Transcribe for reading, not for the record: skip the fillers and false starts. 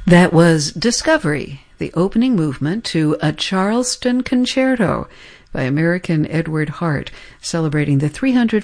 That was Discovery, the opening movement to a Charleston Concerto by American Edward Hart, celebrating the